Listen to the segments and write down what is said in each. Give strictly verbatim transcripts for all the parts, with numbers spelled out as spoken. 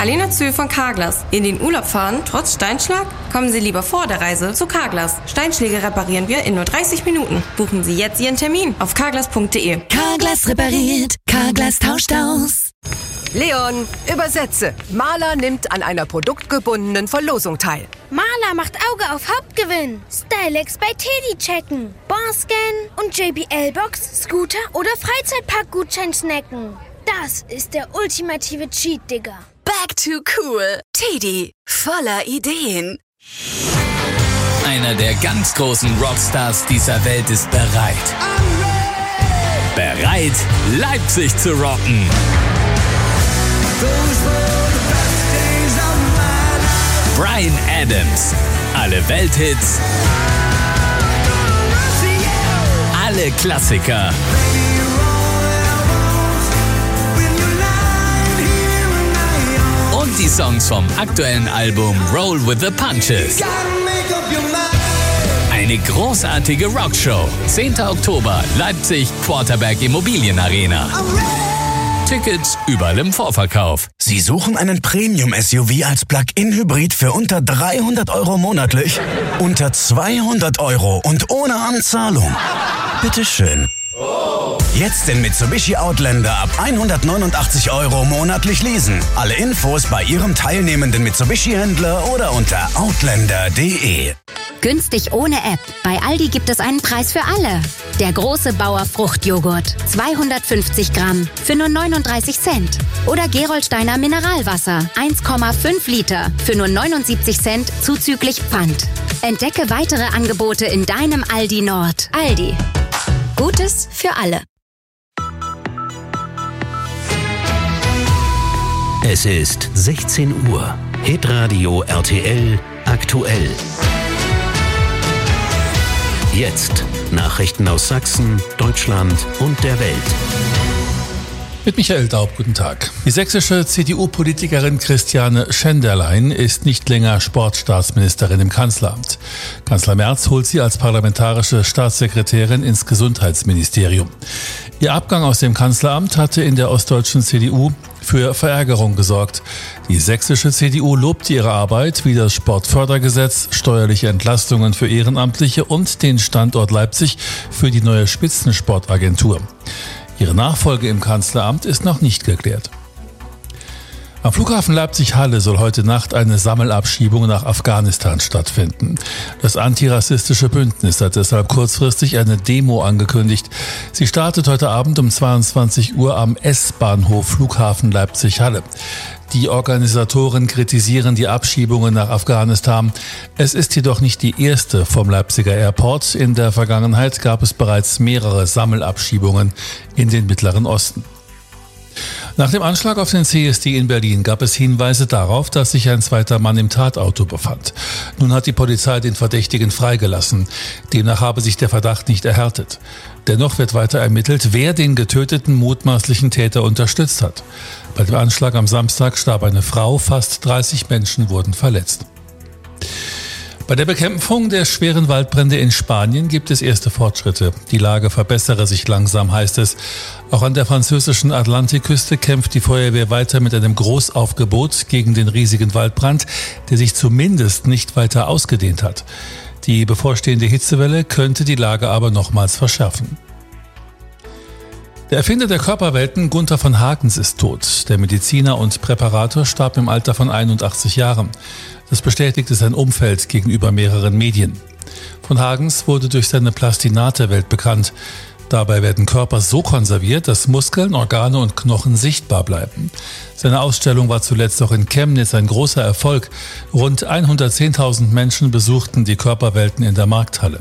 Alena Zühl von Carglass. In den Urlaub fahren, trotz Steinschlag? Kommen Sie lieber vor der Reise zu Carglass. Steinschläge reparieren wir in nur dreißig Minuten. Buchen Sie jetzt Ihren Termin auf carglass punkt de. Carglass repariert, Carglass tauscht aus. Leon, übersetze. Maler nimmt an einer produktgebundenen Verlosung teil. Maler macht Auge auf Hauptgewinn. Stylex bei Teddy checken. Barscan und J B L-Box, Scooter oder Freizeitpark-Gutschein snacken. Das ist der ultimative Cheat, Digga. Back to cool. Teddy, voller Ideen. Einer der ganz großen Rockstars dieser Welt ist bereit. Bereit, Leipzig zu rocken. Bryan Adams. Alle Welthits. Alle Klassiker. Und die Songs vom aktuellen Album Roll with the Punches. Eine großartige Rockshow. zehnter Oktober, Leipzig, Quarterberg Immobilienarena. Tickets überall im Vorverkauf. Sie suchen einen Premium-S U V als Plug-in-Hybrid für unter dreihundert Euro monatlich? Unter zweihundert Euro und ohne Anzahlung? Bitteschön. Jetzt den Mitsubishi Outlander ab hundertneunundachtzig Euro monatlich leasen. Alle Infos bei Ihrem teilnehmenden Mitsubishi-Händler oder unter outlander punkt de. Günstig ohne App. Bei Aldi gibt es einen Preis für alle. Der große Bauer Fruchtjoghurt. zweihundertfünfzig Gramm für nur neununddreißig Cent. Oder Gerolsteiner Mineralwasser. eins Komma fünf Liter für nur neunundsiebzig Cent zuzüglich Pfand. Entdecke weitere Angebote in deinem Aldi Nord. Aldi. Gutes für alle. Es ist sechzehn Uhr. Hitradio R T L aktuell. Jetzt Nachrichten aus Sachsen, Deutschland und der Welt. Mit Michael Daub, guten Tag. Die sächsische C D U-Politikerin Christiane Schenderlein ist nicht länger Sportstaatsministerin im Kanzleramt. Kanzler Merz holt sie als parlamentarische Staatssekretärin ins Gesundheitsministerium. Ihr Abgang aus dem Kanzleramt hatte in der ostdeutschen C D U für Verärgerung gesorgt. Die sächsische C D U lobte ihre Arbeit wie das Sportfördergesetz, steuerliche Entlastungen für Ehrenamtliche und den Standort Leipzig für die neue Spitzensportagentur. Ihre Nachfolge im Kanzleramt ist noch nicht geklärt. Am Flughafen Leipzig-Halle soll heute Nacht eine Sammelabschiebung nach Afghanistan stattfinden. Das antirassistische Bündnis hat deshalb kurzfristig eine Demo angekündigt. Sie startet heute Abend um zweiundzwanzig Uhr am S-Bahnhof Flughafen Leipzig-Halle. Die Organisatoren kritisieren die Abschiebungen nach Afghanistan. Es ist jedoch nicht die erste vom Leipziger Airport. In der Vergangenheit gab es bereits mehrere Sammelabschiebungen in den Mittleren Osten. Nach dem Anschlag auf den C S D in Berlin gab es Hinweise darauf, dass sich ein zweiter Mann im Tatauto befand. Nun hat die Polizei den Verdächtigen freigelassen. Demnach habe sich der Verdacht nicht erhärtet. Dennoch wird weiter ermittelt, wer den getöteten mutmaßlichen Täter unterstützt hat. Bei dem Anschlag am Samstag starb eine Frau, fast dreißig Menschen wurden verletzt. Bei der Bekämpfung der schweren Waldbrände in Spanien gibt es erste Fortschritte. Die Lage verbessere sich langsam, heißt es. Auch an der französischen Atlantikküste kämpft die Feuerwehr weiter mit einem Großaufgebot gegen den riesigen Waldbrand, der sich zumindest nicht weiter ausgedehnt hat. Die bevorstehende Hitzewelle könnte die Lage aber nochmals verschärfen. Der Erfinder der Körperwelten, Gunther von Hagens, ist tot. Der Mediziner und Präparator starb im Alter von einundachtzig Jahren. Das bestätigte sein Umfeld gegenüber mehreren Medien. Von Hagens wurde durch seine Plastinate weltbekannt. Dabei werden Körper so konserviert, dass Muskeln, Organe und Knochen sichtbar bleiben. Seine Ausstellung war zuletzt auch in Chemnitz ein großer Erfolg. Rund hundertzehntausend Menschen besuchten die Körperwelten in der Markthalle.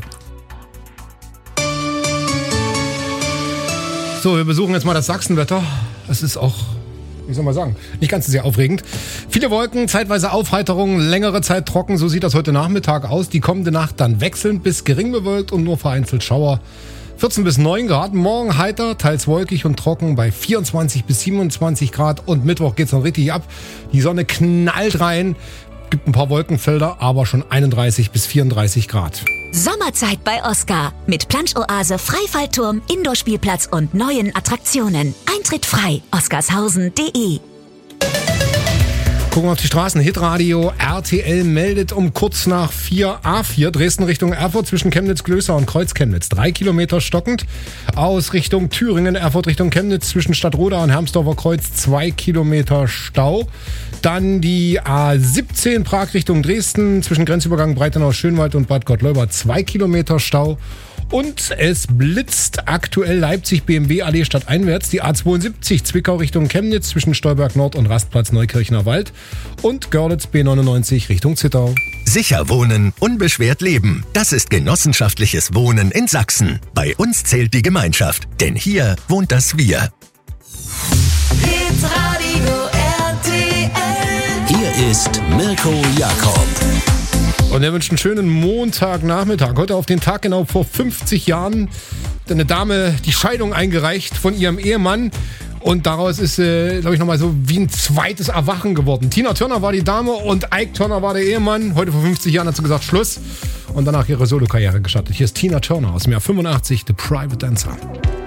So, wir besuchen jetzt mal das Sachsenwetter. Es ist auch, wie soll man sagen, nicht ganz so sehr aufregend. Viele Wolken, zeitweise Aufheiterung, längere Zeit trocken. So sieht das heute Nachmittag aus. Die kommende Nacht dann wechselnd bis gering bewölkt und nur vereinzelt Schauer. vierzehn bis neun Grad. Morgen heiter, teils wolkig und trocken bei vierundzwanzig bis siebenundzwanzig Grad. Und Mittwoch geht's noch richtig ab. Die Sonne knallt rein. Gibt ein paar Wolkenfelder, aber schon einunddreißig bis vierunddreißig Grad. Sommerzeit bei Oscar. Mit Planschoase, Freifallturm, Indoor-Spielplatz und neuen Attraktionen. Eintritt frei. oscarshausen punkt de. Gucken wir auf die Straßen. Hitradio R T L meldet um kurz nach vier A vier Dresden Richtung Erfurt zwischen Chemnitz-Glößau und Kreuz-Chemnitz. Drei Kilometer stockend. Aus Richtung Thüringen, Erfurt Richtung Chemnitz zwischen Stadtroda und Hermsdorfer Kreuz. Zwei Kilometer Stau. Dann die A siebzehn Prag Richtung Dresden zwischen Grenzübergang Breitenau-Schönwald und Bad Gottleuba. Zwei Kilometer Stau. Und es blitzt aktuell Leipzig B M W-Allee stadteinwärts. Die A zweiundsiebzig Zwickau Richtung Chemnitz zwischen Stolberg Nord und Rastplatz Neukirchner Wald. Und Görlitz B neunundneunzig Richtung Zittau. Sicher wohnen, unbeschwert leben. Das ist genossenschaftliches Wohnen in Sachsen. Bei uns zählt die Gemeinschaft, denn hier wohnt das Wir. Hitradio R T L. Hier ist Mirko Jakob. Und er wünscht einen schönen Montagnachmittag. Heute auf den Tag genau vor fünfzig Jahren hat eine Dame die Scheidung eingereicht von ihrem Ehemann. Und daraus ist, äh, glaube ich, nochmal so wie ein zweites Erwachen geworden. Tina Turner war die Dame und Ike Turner war der Ehemann. Heute vor fünfzig Jahren hat sie gesagt, Schluss. Und danach ihre Solokarriere gestartet. Hier ist Tina Turner aus dem Jahr fünfundachtzig, The Private Dancer.